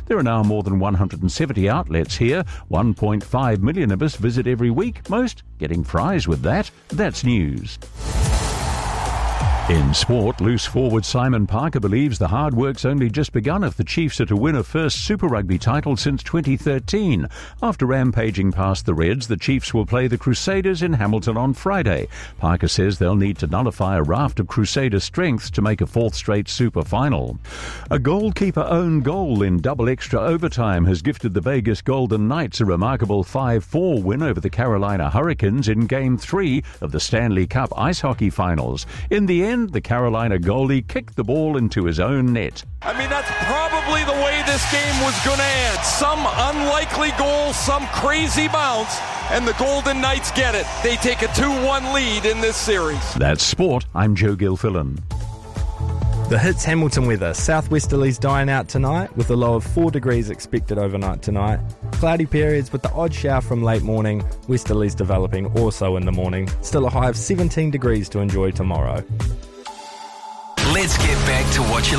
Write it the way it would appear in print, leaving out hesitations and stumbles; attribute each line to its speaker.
Speaker 1: There are now more than 170 outlets here. 1.5 million of us visit every week, most getting fries with that. That's news. In sport, loose forward Simon Parker believes the hard work's only just begun if the Chiefs are to win a first Super Rugby title since 2013. After rampaging past the Reds, the Chiefs will play the Crusaders in Hamilton on Friday. Parker says they'll need to nullify a raft of Crusader strengths to make a fourth straight Super final. A goalkeeper-owned goal in double extra overtime has gifted the Vegas Golden Knights a remarkable 5-4 win over the Carolina Hurricanes in Game 3 of the Stanley Cup Ice Hockey Finals. In the end, the Carolina goalie kicked the ball into his own net.
Speaker 2: I mean, that's probably the way this game was going to end. Some unlikely goal, some crazy bounce, and the Golden Knights get it. They take a 2-1 lead in this series.
Speaker 1: That's sport. I'm Joe Gilfillan.
Speaker 3: The Hits Hamilton weather. Southwesterlies dying out tonight with a low of 4 degrees expected overnight tonight. Cloudy periods with the odd shower from late morning. Westerlies developing also in the morning. Still a high of 17 degrees to enjoy tomorrow.
Speaker 4: Let's get back to what you